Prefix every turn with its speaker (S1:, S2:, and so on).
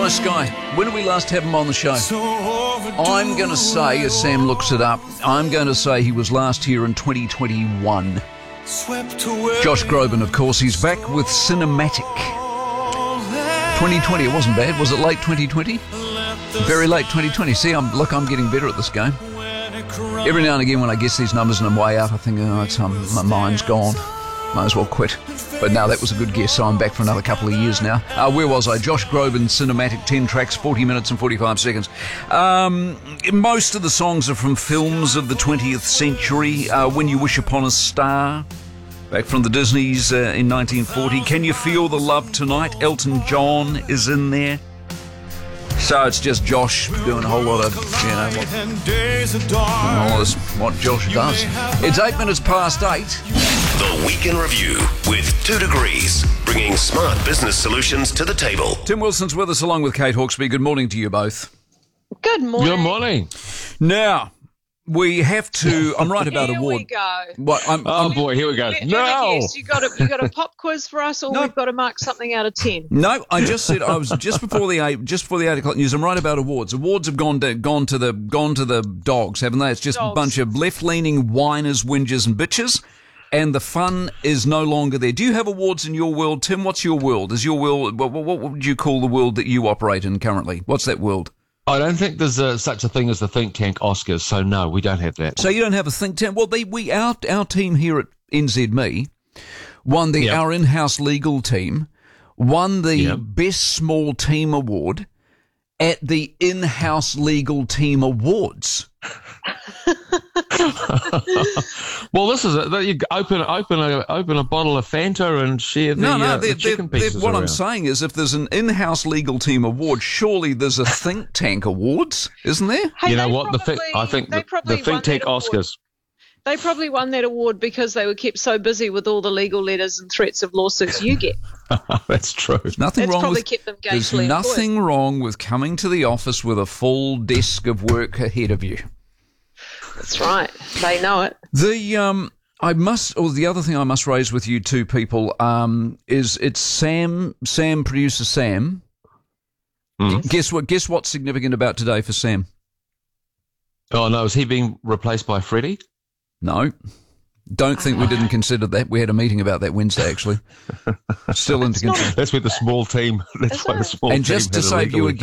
S1: Nice guy. When did we last have him on the show? I'm going to say, as Sam looks it up, I'm going to say he was last here in 2021. Josh Groban, of course. He's back with Cinematic. 2020, it wasn't bad. Was it late 2020? Very late 2020. See, I'm getting better at this game. Every now and again when I guess these numbers and I'm way out, I think, my mind's gone. Might as well quit. But no, that was a good guess, so I'm back for another couple of years now. Where was I? Josh Groban, Cinematic, 10 tracks, 40 minutes and 45 seconds. Most of the songs are from films of the 20th century. When You Wish Upon a Star, back from the Disneys in 1940. Can You Feel the Love Tonight? Elton John is in there. So it's just Josh doing a whole lot of, what Josh does. It's 8 minutes past 8.
S2: The Week in Review with 2 Degrees, bringing smart business solutions to the table.
S1: Tim Wilson's with us along with Kate Hawkesby. Good morning to you both.
S3: Good morning.
S4: Good morning.
S1: Now, we have to... I'm right about
S3: Here
S1: award.
S3: we go.
S1: What?
S4: Oh boy, here we go. No!
S3: You got a pop quiz for us, or
S1: No.
S3: we've got to mark something out of 10?
S1: No, I just said I was just before the 8 o'clock news. I'm right about awards. Awards have gone to the dogs, haven't they? It's just
S3: Dogs.
S1: a bunch of left-leaning whiners, whingers, and bitches, and the fun is no longer there. Do you have awards in your world, Tim? What's your world? Is your world what would you call the world that you operate in currently? What's that world?
S4: I don't think there's such a thing as the Think Tank Oscars, so no, we don't have that.
S1: So you don't have a think tank? Well, our team here at NZME won our in-house legal team won the Best Small Team Award at the In-House Legal Team Awards.
S4: Well, this is it. You open a bottle of Fanta and share the chicken pieces
S1: what
S4: around.
S1: I'm saying is if there's an in-house legal team award, surely there's a think tank awards, isn't there?
S3: Hey,
S4: You know
S3: they
S4: what? I think
S3: they
S4: the
S3: probably won
S4: Think Tank
S3: that award.
S4: Oscars.
S3: They probably won that award because they were kept so busy with all the legal letters and threats of lawsuits you get.
S4: That's true.
S1: Nothing
S3: That's
S1: wrong
S3: probably
S1: with,
S3: kept them
S1: there's
S3: gainfully
S1: nothing wrong with coming to the office with a full desk of work ahead of you.
S3: That's right. They know it.
S1: The other thing I must raise with you two people is it's Sam, producer Sam.
S4: Mm.
S1: Guess what's significant about today for Sam?
S4: Oh no, is he being replaced by Freddie?
S1: No. Don't think we didn't consider that. We had a meeting about that Wednesday, actually. Still into consideration.
S4: That's where the small team. That's why the small
S1: And
S4: team
S1: just to
S4: had a
S1: save
S4: legal
S1: you a